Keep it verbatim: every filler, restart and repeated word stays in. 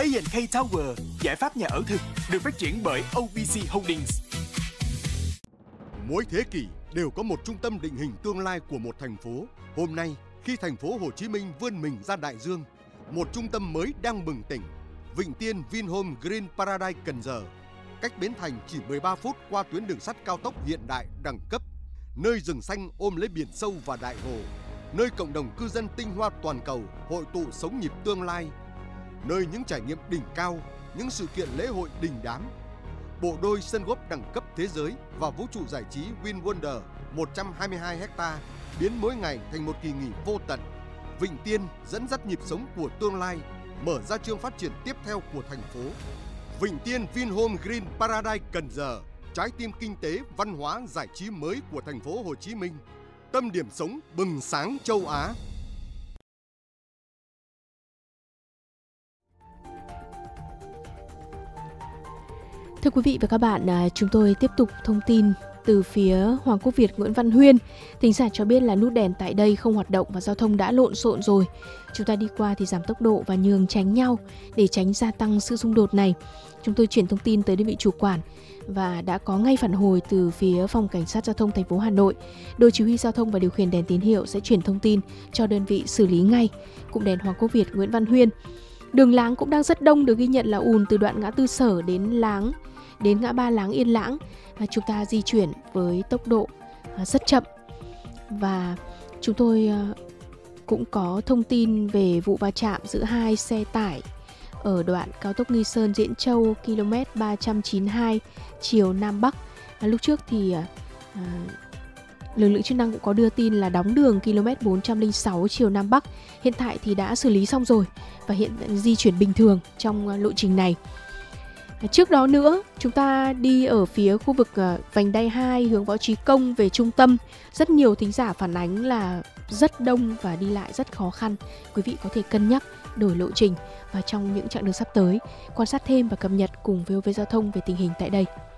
a and K Tower, giải pháp nhà ở thực được phát triển bởi ô bê xê Holdings. Mỗi thế kỷ đều có một trung tâm định hình tương lai của một thành phố. Hôm nay, khi thành phố Hồ Chí Minh vươn mình ra đại dương, một trung tâm mới đang bừng tỉnh. Vịnh Tiên Vinhome Green Paradise Cần Giờ, cách Bến Thành chỉ mười ba phút qua tuyến đường sắt cao tốc hiện đại đẳng cấp, nơi rừng xanh ôm lấy biển sâu và đại hồ, nơi cộng đồng cư dân tinh hoa toàn cầu hội tụ sống nhịp tương lai, nơi những trải nghiệm đỉnh cao, những sự kiện lễ hội đình đám. Bộ đôi sân golf đẳng cấp thế giới và vũ trụ giải trí Win Wonder một trăm hai mươi hai héc-ta biến mỗi ngày thành một kỳ nghỉ vô tận. Vịnh Tiên dẫn dắt nhịp sống của tương lai, mở ra chương phát triển tiếp theo của thành phố. Vịnh Tiên Vinhome Green Paradise Cần Giờ, trái tim kinh tế, văn hóa, giải trí mới của thành phố Hồ Chí Minh. Tâm điểm sống bừng sáng châu Á. Thưa quý vị và các bạn, chúng tôi tiếp tục thông tin từ phía Hoàng Quốc Việt Nguyễn Văn Huyên. Thính giả cho biết là nút đèn tại đây không hoạt động và giao thông đã lộn xộn rồi. Chúng ta đi qua thì giảm tốc độ và nhường tránh nhau để tránh gia tăng sự xung đột này. Chúng tôi chuyển thông tin tới đơn vị chủ quản và đã có ngay phản hồi từ phía Phòng Cảnh sát Giao thông thành phố Hà Nội. Đội chỉ huy giao thông và điều khiển đèn tín hiệu sẽ chuyển thông tin cho đơn vị xử lý ngay. Cụm đèn Hoàng Quốc Việt Nguyễn Văn Huyên. Đường Láng cũng đang rất đông, được ghi nhận là ùn từ đoạn ngã tư Sở đến Láng đến ngã ba Láng Yên Lãng. À, chúng ta di chuyển với tốc độ à, rất chậm. Và chúng tôi à, cũng có thông tin về vụ va chạm giữa hai xe tải ở đoạn cao tốc Nghi Sơn Diễn Châu km ba trăm chín mươi hai chiều Nam Bắc. À, lúc trước thì à, à, lực lượng chức năng cũng có đưa tin là đóng đường km bốn trăm lẻ sáu chiều Nam Bắc. Hiện tại thì đã xử lý xong rồi và hiện di chuyển bình thường trong lộ trình này. Trước đó nữa, chúng ta đi ở phía khu vực vành đai hai hướng Võ Trí Công về trung tâm. Rất nhiều thính giả phản ánh là rất đông và đi lại rất khó khăn. Quý vị có thể cân nhắc đổi lộ trình và trong những chặng đường sắp tới, quan sát thêm và cập nhật cùng vê o vê Giao thông về tình hình tại đây.